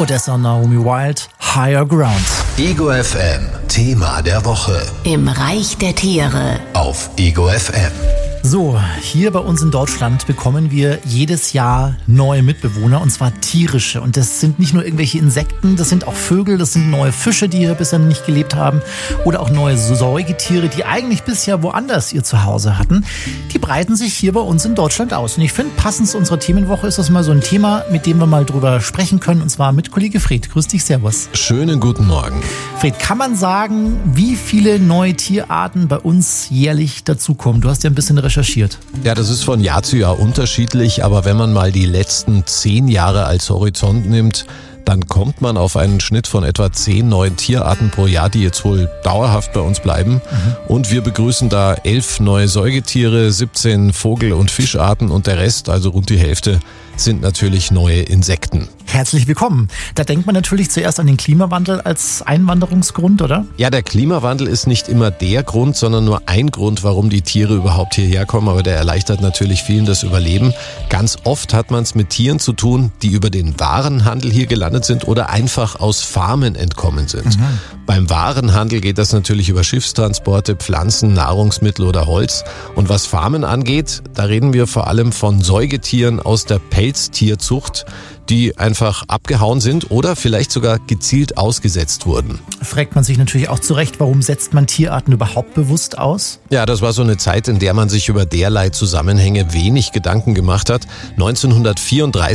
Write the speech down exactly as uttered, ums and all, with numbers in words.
Odessa Naomi Wild, Higher Ground. Ego F M, Thema der Woche. Im Reich der Tiere. Auf Ego F M. So, hier bei uns in Deutschland bekommen wir jedes Jahr neue Mitbewohner, und zwar tierische. Und das sind nicht nur irgendwelche Insekten, das sind auch Vögel, das sind neue Fische, die hier bisher nicht gelebt haben, oder auch neue Säugetiere, die eigentlich bisher woanders ihr Zuhause hatten. Die breiten sich hier bei uns in Deutschland aus. Und ich finde, passend zu unserer Themenwoche ist das mal so ein Thema, mit dem wir mal drüber sprechen können, und zwar mit Kollege Fred. Grüß dich, servus. Schönen guten Morgen. Fred, kann man sagen, wie viele neue Tierarten bei uns jährlich dazukommen? Du hast ja ein bisschen recherchiert. Ja, das ist von Jahr zu Jahr unterschiedlich, aber wenn man mal die letzten zehn Jahre als Horizont nimmt, dann kommt man auf einen Schnitt von etwa zehn neuen Tierarten pro Jahr, die jetzt wohl dauerhaft bei uns bleiben. Mhm. Und wir begrüßen da elf neue Säugetiere, siebzehn Vogel- und Fischarten und der Rest, also rund die Hälfte, sind natürlich neue Insekten. Herzlich willkommen. Da denkt man natürlich zuerst an den Klimawandel als Einwanderungsgrund, oder? Ja, der Klimawandel ist nicht immer der Grund, sondern nur ein Grund, warum die Tiere überhaupt hierher kommen. Aber der erleichtert natürlich vielen das Überleben. Ganz oft hat man es mit Tieren zu tun, die über den Warenhandel hier gelandet sind oder einfach aus Farmen entkommen sind. Mhm. Beim Warenhandel geht das natürlich über Schiffstransporte, Pflanzen, Nahrungsmittel oder Holz. Und was Farmen angeht, da reden wir vor allem von Säugetieren aus der Pelztierzucht, die einfach abgehauen sind oder vielleicht sogar gezielt ausgesetzt wurden. Fragt man sich natürlich auch zu Recht, warum setzt man Tierarten überhaupt bewusst aus? Ja, das war so eine Zeit, in der man sich über derlei Zusammenhänge wenig Gedanken gemacht hat. neunzehnhundertvierunddreißig